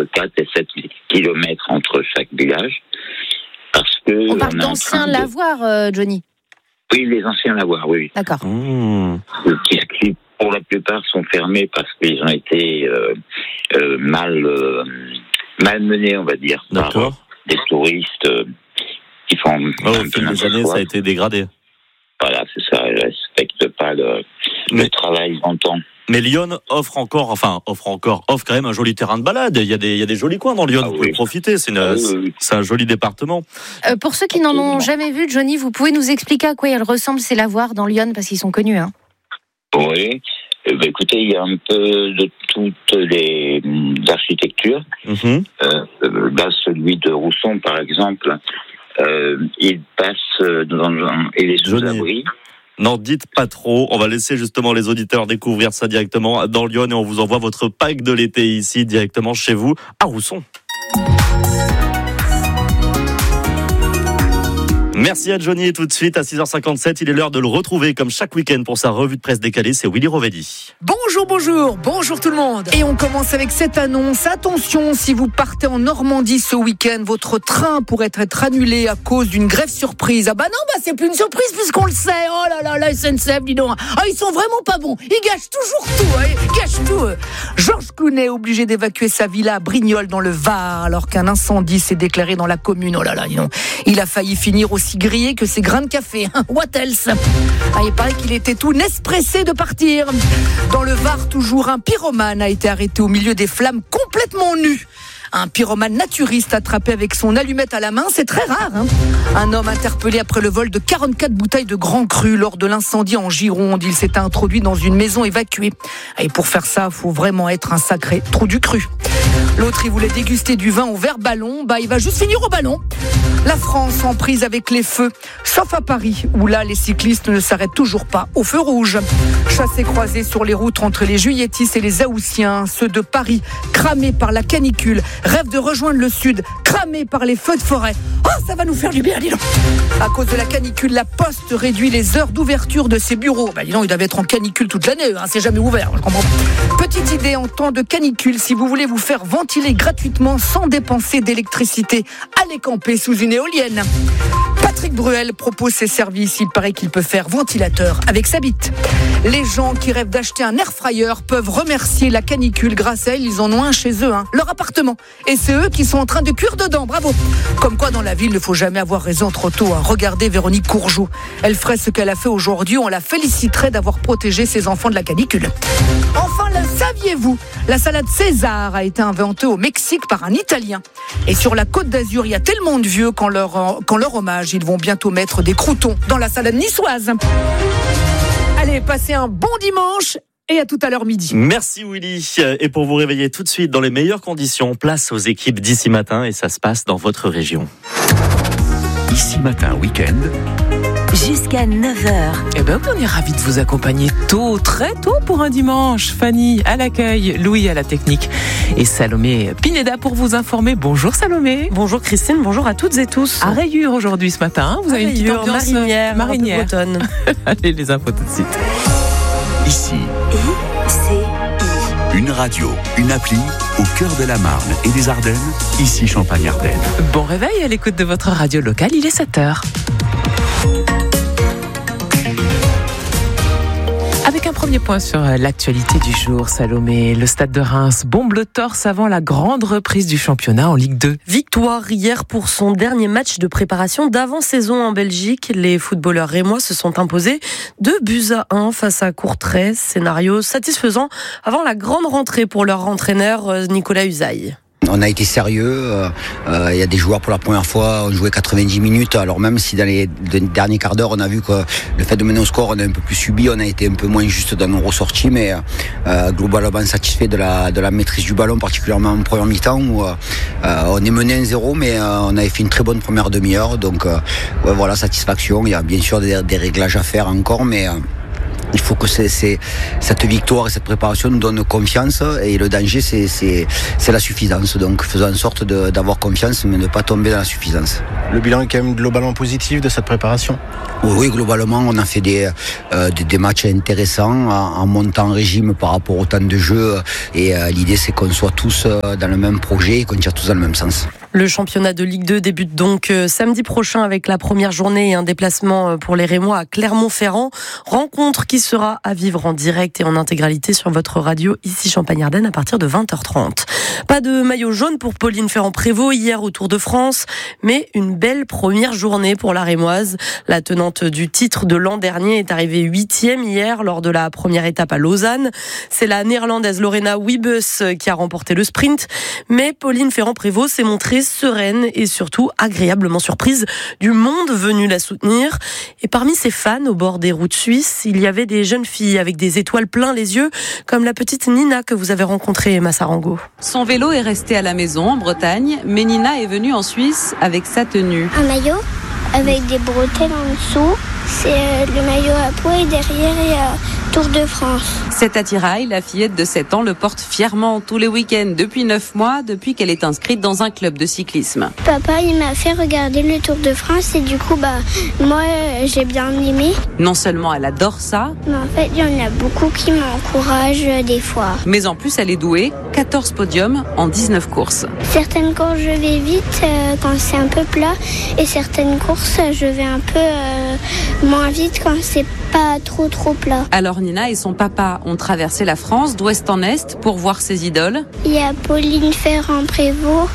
entre 4 et 7 kilomètres entre chaque village. Parce que on parle d'anciens lavoirs, Johnny. Oui, les anciens lavoirs, oui. D'accord. Qui, pour la plupart, sont fermés parce qu'ils ont été mal menés, on va dire, D'accord. par des touristes qui font... Au fil des années, ça a été dégradé. Voilà, c'est ça, ils ne respectent pas le travail d'antan. Mais Lyon offre quand même un joli terrain de balade. Il y a des jolis coins dans Lyon, vous pouvez profiter. C'est un joli département. Pour ceux qui n'en ont jamais vu, Johnny, vous pouvez nous expliquer à quoi ils ressemblent ces lavoirs dans Lyon, parce qu'ils sont connus. Hein. Oui, écoutez, il y a un peu de toutes les architectures. Là, celui de Rousson, par exemple, il passe il est sous abri. N'en dites pas trop, on va laisser justement les auditeurs découvrir ça directement dans Lyon et on vous envoie votre pack de l'été ici directement chez vous à Rousson. Merci à Johnny, tout de suite à 6h57, il est l'heure de le retrouver comme chaque week-end pour sa revue de presse décalée, c'est Willy Rovelli. Bonjour tout le monde. Et on commence avec cette annonce. Attention, si vous partez en Normandie ce week-end, votre train pourrait être annulé à cause d'une grève surprise. Ah bah non, c'est plus une surprise puisqu'on le sait. Oh là là, la SNCF, dis donc. Ah, ils sont vraiment pas bons. Ils gâchent toujours tout. Ils gâchent tout. Georges Clooney est obligé d'évacuer sa villa à Brignoles dans le Var alors qu'un incendie s'est déclaré dans la commune. Oh là là, dis donc. Il a failli finir aussi grillé que ses grains de café. What else? Il paraît qu'il était tout nespressé de partir. Dans le Var, toujours, un pyromane a été arrêté au milieu des flammes complètement nu. Un pyromane naturiste attrapé avec son allumette à la main, c'est très rare. Un homme interpellé après le vol de 44 bouteilles de Grand Cru lors de l'incendie en Gironde. Il s'est introduit dans une maison évacuée. Et pour faire ça, il faut vraiment être un sacré trou du cru. L'autre, il voulait déguster du vin au verre ballon. Il va juste finir au ballon. La France en prise avec les feux, sauf à Paris, où là, les cyclistes ne s'arrêtent toujours pas au feu rouge. Chassés croisés sur les routes entre les Juilletistes et les Haussiens, ceux de Paris, cramés par la canicule, rêvent de rejoindre le sud, cramés par les feux de forêt. Oh, ça va nous faire du bien, dis donc. À cause de la canicule, la Poste réduit les heures d'ouverture de ses bureaux. Dis donc, ils doivent être en canicule toute l'année, c'est jamais ouvert, je comprends pas. Petite idée en temps de canicule, si vous voulez vous faire ventiler gratuitement sans dépenser d'électricité, allez camper sous une éolienne. Patrick Bruel propose ses services. Il paraît qu'il peut faire ventilateur avec sa bite. Les gens qui rêvent d'acheter un air fryer peuvent remercier la canicule. Grâce à elle, ils en ont un chez eux, leur appartement. Et c'est eux qui sont en train de cuire dedans. Bravo. Comme quoi, dans la ville, il ne faut jamais avoir raison trop tôt. Regardez Véronique Courgeot. Elle ferait ce qu'elle a fait aujourd'hui. On la féliciterait d'avoir protégé ses enfants de la canicule. Enfin, le saviez-vous? La salade César a été inventée au Mexique par un Italien. Et sur la Côte d'Azur, il y a tellement de vieux qu'en leur hommage, ils vont bientôt mettre des croûtons dans la salade niçoise. Allez, passez un bon dimanche et à tout à l'heure midi. Merci Willy. Et pour vous réveiller tout de suite dans les meilleures conditions, place aux équipes d'ici matin et ça se passe dans votre région. Ici matin, week-end. Jusqu'à 9h. On est ravis de vous accompagner tôt, très tôt pour un dimanche. Fanny à l'accueil, Louis à la technique et Salomé Pineda pour vous informer. Bonjour Salomé. Bonjour Christine, bonjour à toutes et tous. À Rayures aujourd'hui ce matin, vous avez une petite ambiance marinière. Un peu bretonne. Allez, les infos tout de suite. Ici. ICI. Une radio, une appli, au cœur de la Marne et des Ardennes, ici Champagne-Ardenne. Bon réveil à l'écoute de votre radio locale, il est 7h. Avec un premier point sur l'actualité du jour, Salomé, le Stade de Reims bombe le torse avant la grande reprise du championnat en Ligue 2. Victoire hier pour son dernier match de préparation d'avant-saison en Belgique. Les footballeurs rémois se sont imposés 2-1 face à Courtrai. Scénario satisfaisant avant la grande rentrée pour leur entraîneur Nicolas Usaï. On a été sérieux, il y a des joueurs pour la première fois ont joué 90 minutes, alors même si dans les derniers quarts d'heure on a vu que le fait de mener au score on a un peu plus subi, on a été un peu moins juste dans nos ressorties, mais globalement satisfait de la maîtrise du ballon, particulièrement en première mi-temps où on est mené 1-0 mais on avait fait une très bonne première demi-heure, donc voilà, satisfaction. Il y a bien sûr des réglages à faire encore, mais Il faut que cette victoire et cette préparation nous donnent confiance, et le danger c'est la suffisance. Donc faisons en sorte d'avoir confiance mais ne pas tomber dans la suffisance. Le bilan est quand même globalement positif de cette préparation? Oui, globalement on a fait des matchs intéressants en montant en régime par rapport au temps de jeu, et l'idée c'est qu'on soit tous dans le même projet et qu'on tire tous dans le même sens. Le championnat de Ligue 2 débute donc samedi prochain avec la première journée et un déplacement pour les Rémois à Clermont-Ferrand. Rencontre qui sera à vivre en direct et en intégralité sur votre radio ici Champagne-Ardenne à partir de 20h30. Pas de maillot jaune pour Pauline Ferrand-Prévot hier au Tour de France, mais une belle première journée pour la Rémoise. La tenante du titre de l'an dernier est arrivée 8e hier lors de la première étape à Lausanne. C'est la néerlandaise Lorena Wiebes qui a remporté le sprint, mais Pauline Ferrand-Prévot s'est montrée sereine et surtout agréablement surprise du monde venu la soutenir. Et parmi ses fans au bord des routes suisses, il y avait des jeunes filles avec des étoiles plein les yeux, comme la petite Nina que vous avez rencontrée, Massarango. Son vélo est resté à la maison en Bretagne, mais Nina est venue en Suisse avec sa tenue. Un maillot avec des bretelles en dessous. C'est le maillot à poids et derrière il y a Tour de France. Cet attirail, la fillette de 7 ans le porte fièrement tous les week-ends depuis 9 mois, depuis qu'elle est inscrite dans un club de cyclisme. Papa, il m'a fait regarder le Tour de France et du coup, moi, j'ai bien aimé. Non seulement elle adore ça, mais en fait, il y en a beaucoup qui m'encouragent des fois. Mais en plus, elle est douée, 14 podiums en 19 courses. Certaines courses, je vais vite quand c'est un peu plat et certaines courses, je vais un peu moins vite quand c'est pas trop plat. Alors Nina et son papa ont traversé la France d'ouest en est pour voir ses idoles. Il y a Pauline Ferrand-Prévot,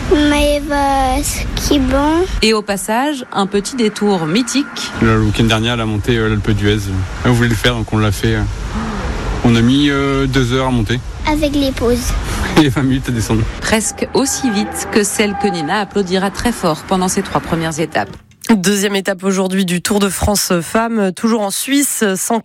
Maëva Skibon. Et au passage, un petit détour mythique. Le week-end dernier, elle a monté l'Alpe d'Huez. Elle voulait le faire, donc on l'a fait. On a mis 2 heures à monter. Avec les pauses. Et 20 minutes à descendre. Presque aussi vite que celle que Nina applaudira très fort pendant ses 3 premières étapes. Deuxième étape aujourd'hui du Tour de France Femmes, toujours en Suisse,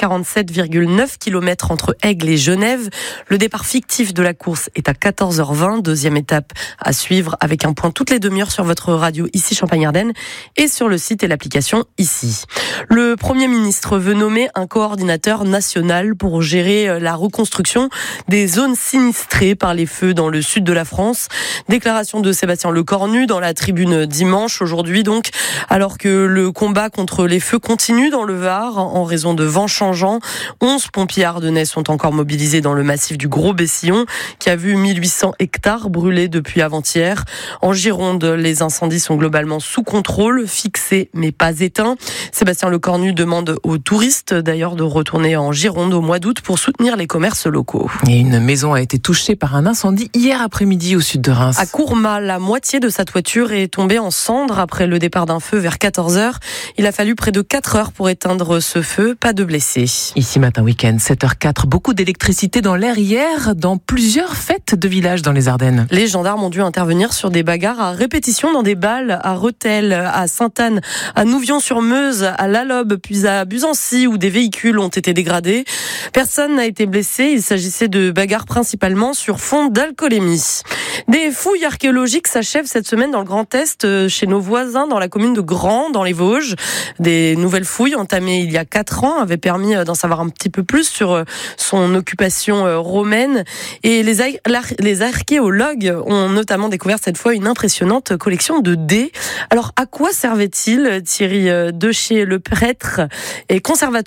147,9 km entre Aigle et Genève. Le départ fictif de la course est à 14h20. Deuxième étape à suivre avec un point toutes les demi-heures sur votre radio ici Champagne-Ardenne et sur le site et l'application ici. Le Premier ministre veut nommer un coordinateur national pour gérer la reconstruction des zones sinistrées par les feux dans le sud de la France. Déclaration de Sébastien Lecornu dans la tribune dimanche aujourd'hui donc, alors que le combat contre les feux continue dans le Var en raison de vents changeants. 11 pompiers ardennais sont encore mobilisés dans le massif du Gros-Bessillon qui a vu 1800 hectares brûler depuis avant-hier. En Gironde, les incendies sont globalement sous contrôle, fixés mais pas éteints. Sébastien Lecornu demande aux touristes d'ailleurs de retourner en Gironde au mois d'août pour soutenir les commerces locaux. Et une maison a été touchée par un incendie hier après-midi au sud de Reims. À Courmas, la moitié de sa toiture est tombée en cendres après le départ d'un feu vers 14h. Il a fallu près de 4 heures pour éteindre ce feu. Pas de blessés. Ici matin week-end, 7h04. Beaucoup d'électricité dans l'air hier dans plusieurs fêtes de villages dans les Ardennes. Les gendarmes ont dû intervenir sur des bagarres à répétition dans des balles à Rethel, à Sainte-Anne, à Nouvion-sur-Meuse, à Lalobe, puis à Buzancy où des véhicules ont été dégradés. Personne n'a été blessé. Il s'agissait de bagarres principalement sur fond d'alcoolémie. Des fouilles archéologiques s'achèvent cette semaine dans le Grand Est chez nos voisins dans la commune de Grand, dans les Vosges. Des nouvelles fouilles entamées il y a 4 ans avaient permis d'en savoir un petit peu plus sur son occupation romaine. Et les archéologues ont notamment découvert cette fois une impressionnante collection de dés. Alors, à quoi servait-il? Thierry Decher, le prêtre et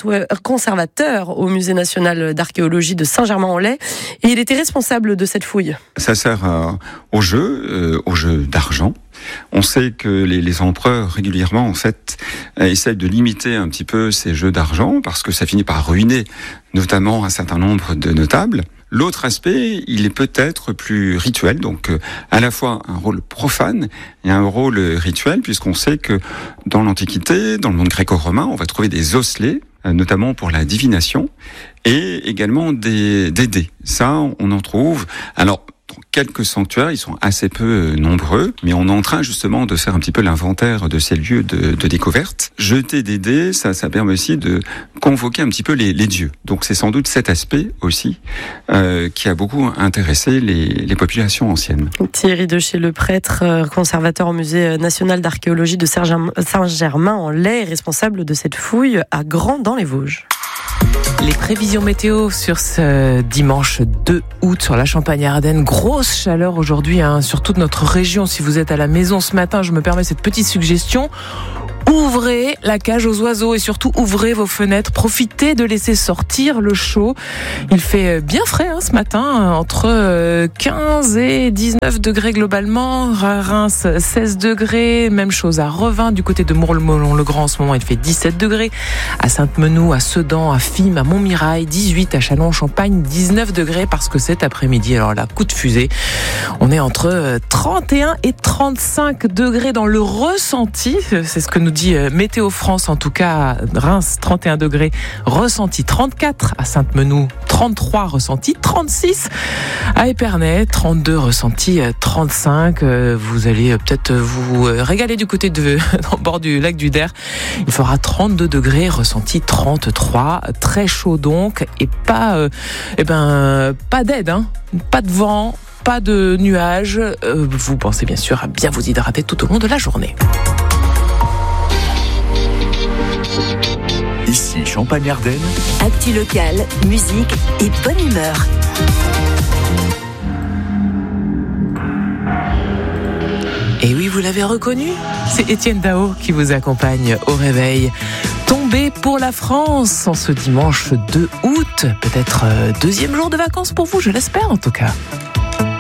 conservateur au Musée national d'archéologie de Saint-Germain-en-Laye, et il était responsable de cette fouille. Ça sert au jeu d'argent. On sait que les empereurs régulièrement en fait essayent de limiter un petit peu ces jeux d'argent parce que ça finit par ruiner notamment un certain nombre de notables. L'autre aspect, il est peut-être plus rituel, donc à la fois un rôle profane et un rôle rituel, puisqu'on sait que dans l'Antiquité, dans le monde gréco-romain, on va trouver des osselets, notamment pour la divination, et également des dés. Ça, on en trouve. Alors, quelques sanctuaires, ils sont assez peu nombreux, mais on est en train justement de faire un petit peu l'inventaire de ces lieux de découverte. Jeter des dés, ça permet aussi de convoquer un petit peu les dieux. Donc c'est sans doute cet aspect aussi qui a beaucoup intéressé les populations anciennes. Thierry Decher, le prêtre conservateur au Musée national d'archéologie de Saint-Germain-en-Laye, responsable de cette fouille à Grand dans les Vosges. Les prévisions météo sur ce dimanche 2 août sur la Champagne-Ardenne. Grosse chaleur aujourd'hui sur toute notre région. Si vous êtes à la maison ce matin, je me permets cette petite suggestion. Ouvrez la cage aux oiseaux et surtout ouvrez vos fenêtres. Profitez de laisser sortir le chaud. Il fait bien frais ce matin, entre 15 et 19 degrés globalement. À Reims, 16 degrés. Même chose à Revin, du côté de Mourles-Molon-le-Grand. En ce moment, il fait 17 degrés. À Sainte-Menou, à Sedan, à Fismes, à Montmirail, 18. À Châlons-en-Champagne, 19 degrés. Parce que cet après-midi, alors là, coup de fusée, on est entre 31 et 35 degrés dans le ressenti. C'est ce que nous dit Météo France, en tout cas Reims 31 degrés ressenti, 34 à Sainte-Menou, 33 ressenti, 36 à Épernay, 32 ressenti, 35. Vous allez peut-être vous régaler du côté au bord du lac du Der. Il fera 32 degrés ressenti, 33, très chaud donc, et pas d'aide, pas de vent, pas de nuages. Vous pensez bien sûr à bien vous hydrater tout au long de la journée. Ici, Champagne-Ardenne. Actu locale, musique et bonne humeur. Et oui, vous l'avez reconnu, c'est Étienne Dao qui vous accompagne au réveil. Tombé pour la France en ce dimanche 2 août. Peut-être deuxième jour de vacances pour vous, je l'espère en tout cas.